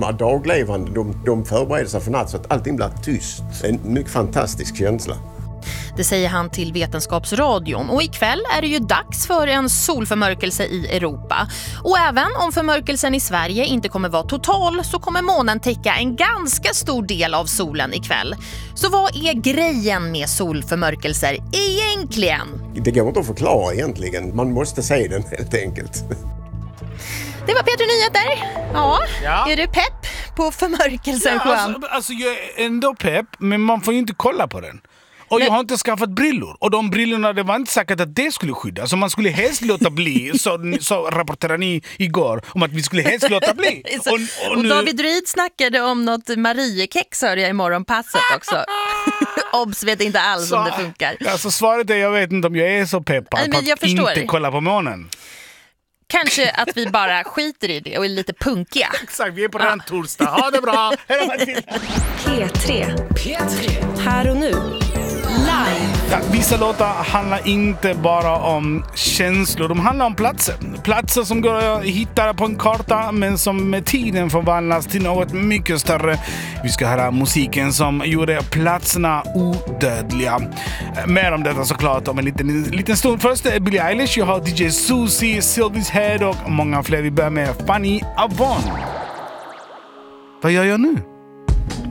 de daglevande, de förbereder sig för natt så att allting blir tyst. En mycket fantastisk känsla. Det säger han till Vetenskapsradion. Och ikväll är det ju dags för en solförmörkelse i Europa. Och även om förmörkelsen i Sverige inte kommer vara total så kommer månen täcka en ganska stor del av solen ikväll. Så vad är grejen med solförmörkelser egentligen? Det går inte att förklara egentligen. Man måste se den helt enkelt. Det var Peter Nyheter. Ja. Är du pepp på förmörkelsen? Ja, alltså jag är ändå pepp, men man får ju inte kolla på den. Och jag har inte skaffat brillor. Och de brillorna, det var inte säkert att det skulle skydda. Så man skulle helst låta bli. Så rapporterade ni igår om att vi skulle helst låta bli. Och David Ryd snackade om något Mariekex hörde jag i morgonpasset också. Obs vet inte alls om det funkar. Alltså svaret är jag vet inte om jag är så peppad på att inte kolla på månen. Kanske att vi bara skiter i det och är lite punkiga. Exakt, vi är på den torsdag. Ha det bra! P3. Här och nu. Live. Ja, vissa låtar handlar inte bara om känslor, de handlar om platser. Platser som går att hitta på en karta men som med tiden förvandlas till något mycket större. Vi ska höra musiken som gjorde platserna odödliga. Mer om detta såklart om en liten stund. Först är Billie Eilish, jag har DJ Susie, Sylvie's Head och många fler. Vi börjar med Fanny Avon. Vad gör jag nu?